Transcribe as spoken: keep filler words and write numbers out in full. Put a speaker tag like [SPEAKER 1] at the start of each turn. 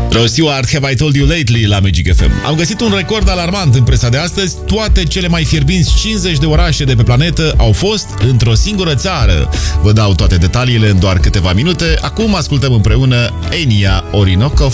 [SPEAKER 1] Rod Stewart, Have I Told You Lately la Magic F M. Am găsit un record alarmant în presa de astăzi. Toate cele mai fierbinți cincizeci de orașe de pe planetă au fost într-o singură țară. Vă dau toate detaliile în doar câteva minute. Acum ascultăm împreună Enya Orinoco